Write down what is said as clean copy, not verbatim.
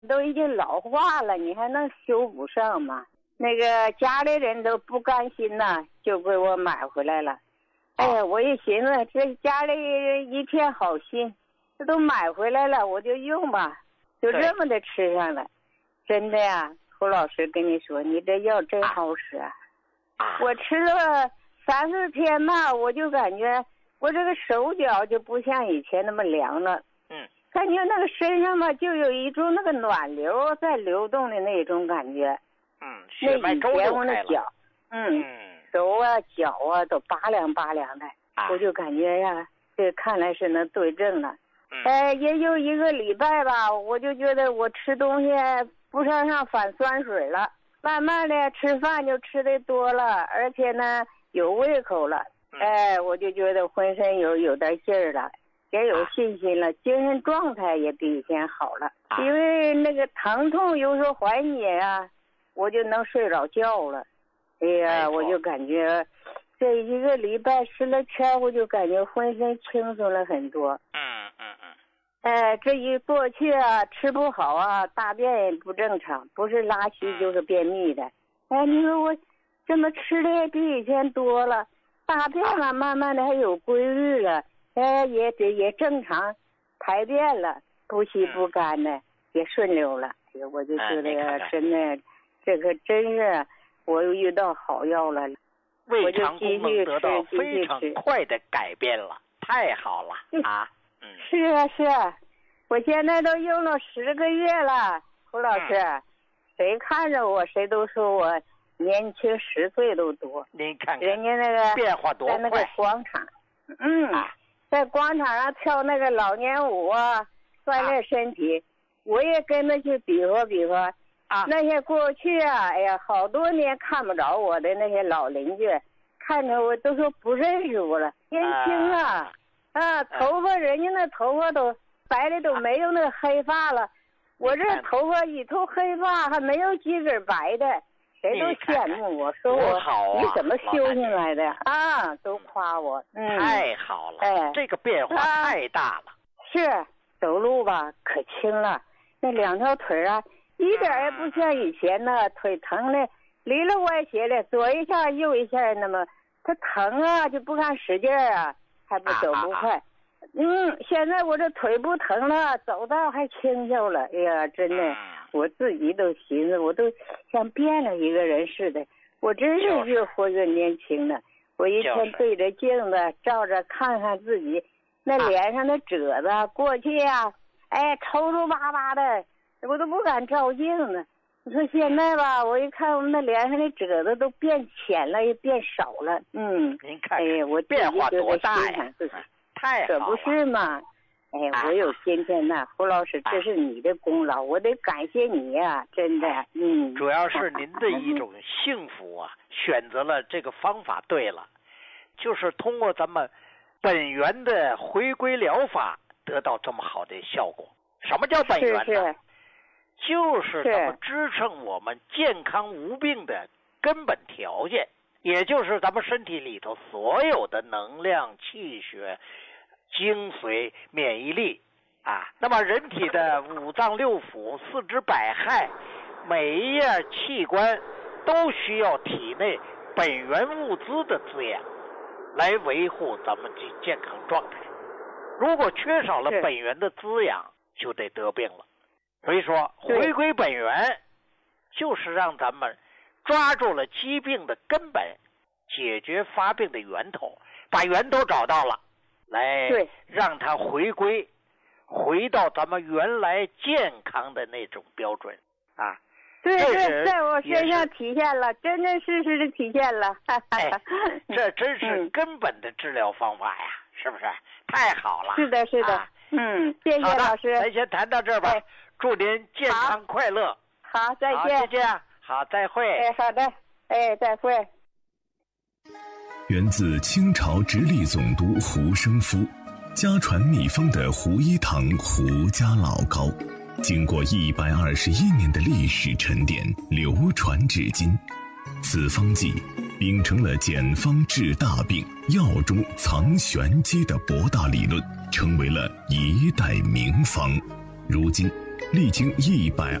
都已经老化了，你还能修补上吗？那个家里人都不甘心呐，就给我买回来了。哎呀，我一寻思，这家里人一片好心，这都买回来了，我就用吧，就这么的吃上了。真的呀，胡老师跟你说，你这药真好使啊！我吃了3、4天吧，我就感觉我这个手脚就不像以前那么凉了。感觉那个身上嘛，就有一种那个暖流在流动的那种感觉。 血脉周流开了。 脚，手啊脚啊都拔凉拔凉的，我就感觉呀，这看来是能对症了。也就1个礼拜吧，我就觉得我吃东西不上反酸水了，慢慢的吃饭就吃的多了，而且呢有胃口了。我就觉得浑身有点劲儿了。也有信心了，精神状态也比以前好了。因为那个疼痛有时候缓解啊，我就能睡着觉了。哎呀，我就感觉这1个礼拜吃了天，我就感觉浑身轻松了很多。这一过去啊，吃不好啊，大便也不正常，不是拉稀就是便秘的。你说我这么吃的也比以前多了，大便啊慢慢的还有规律了。也正常排便了，不稀不干的，也顺溜了。我就觉得真的，这个真是我又遇到好药了。 胃肠功能得到非常快的改变了，太好了啊！ 是啊，我现在都用了10个月了，胡老师，谁看着我谁都说我年轻10岁都多。 您看看人家那个变化多快， 在那个广场，在广场上跳那个老年舞啊，锻炼身体，我也跟着去比划比划。那些过去啊，哎呀，好多年看不着我的那些老邻居，看着我都说不认识我了，年轻啊，头发人家那头发都白的都没有那个黑发了，我这头发一头黑发还没有几根白的。谁都羡慕我，说我你怎么修行来的啊？都夸我， 太好了，这个变化太大了。 是走路吧可轻了，那2条腿啊一点也不像以前呢，腿疼的里了歪斜的，左一下右一下，那么它疼啊就不敢使劲啊，还不走不快。现在我这腿不疼了，走道还轻巧了。哎呀，真的，我自己都寻思，我都像变了一个人似的。我真是越活越年轻了。我一天对着镜子照着看看自己，那脸上的褶子，过去呀，抽抽巴巴的，我都不敢照镜子。你说现在吧，我一看我那脸上的褶子都变浅了，也变少了。 您看， 我变化多大呀！太好了， 可不是嘛！我有今天呐，胡老师，这是你的功劳，我得感谢你呀，真的。 主要是您的一种幸福啊，选择了这个方法对了，就是通过咱们本源的回归疗法得到这么好的效果。什么叫本源呢？就是咱们支撑我们健康无病的根本条件，也就是咱们身体里头所有的能量、气血、精髓、免疫力那么人体的5脏6腑、4肢百骸，每一样器官都需要体内本源物资的滋养，来维护咱们的健康状态。如果缺少了本源的滋养，就得得病了。所以说，回归本源，就是让咱们抓住了疾病的根本，解决发病的源头，把源头找到了，来让它回归，回到咱们原来健康的那种标准对，在我身上体现了，真真实实的体现了。 这真是根本的治疗方法呀，是不是？太好了。 是的，是的。谢谢老师。 咱先谈到这儿吧。祝您健康快乐。 好，再见。 再见。好，再会。 好的。再会。 源自清朝直隶总督胡生夫，家传秘方的胡一堂胡家老膏，经过121年的历史沉淀，流传至今。此方剂秉承了简方治大病、药中藏玄机的博大理论，成为了一代名方。如今历经120